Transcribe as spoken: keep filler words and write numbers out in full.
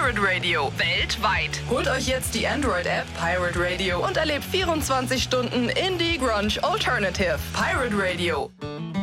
Pirate Radio weltweit. Holt euch jetzt die Android-App Pirate Radio und erlebt vierundzwanzig Stunden Indie Grunge Alternative. Pirate Radio.